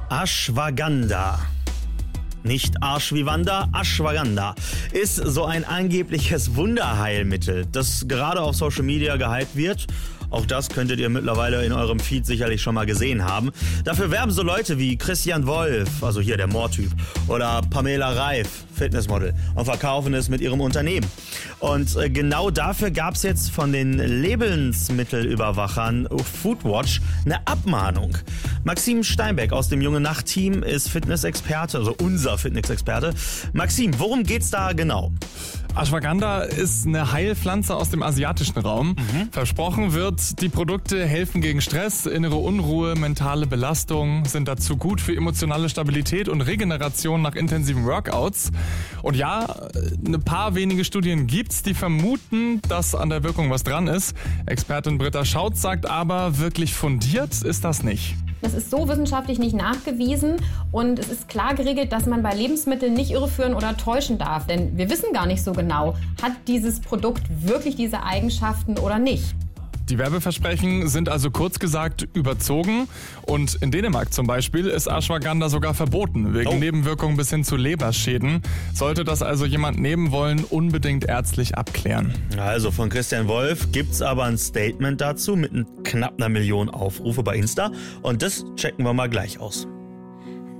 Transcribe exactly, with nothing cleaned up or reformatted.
Ashwagandha. Nicht Arsch wie Wanda, Ashwagandha ist so ein angebliches Wunderheilmittel, das gerade auf Social Media gehypt wird. Auch das könntet ihr mittlerweile in eurem Feed sicherlich schon mal gesehen haben. Dafür werben so Leute wie Christian Wolf, also hier der Moortyp, oder Pamela Reif, Fitnessmodel, und verkaufen es mit ihrem Unternehmen. Und äh, genau dafür gab es jetzt von den Lebensmittelüberwachern Foodwatch eine Abmahnung. Maxim Steinbeck aus dem Junge Nacht Team ist Fitnessexperte, also unser Fitnessexperte. Maxim, worum geht's da genau? Ashwagandha ist eine Heilpflanze aus dem asiatischen Raum. Mhm. Versprochen wird, die Produkte helfen gegen Stress, innere Unruhe, mentale Belastung, sind dazu gut für emotionale Stabilität und Regeneration nach intensiven Workouts. Und ja, ein paar wenige Studien gibt's, die vermuten, dass an der Wirkung was dran ist. Expertin Britta Schautz sagt aber, wirklich fundiert ist das nicht. Das ist so wissenschaftlich nicht nachgewiesen und es ist klar geregelt, dass man bei Lebensmitteln nicht irreführen oder täuschen darf. Denn wir wissen gar nicht so genau, hat dieses Produkt wirklich diese Eigenschaften oder nicht. Die Werbeversprechen sind also kurz gesagt überzogen und in Dänemark zum Beispiel ist Ashwagandha sogar verboten, wegen oh. Nebenwirkungen bis hin zu Leberschäden. Sollte das also jemand nehmen wollen, unbedingt ärztlich abklären. Also von Christian Wolf gibt's aber ein Statement dazu mit knapp einer Million Aufrufe bei Insta und das checken wir mal gleich aus.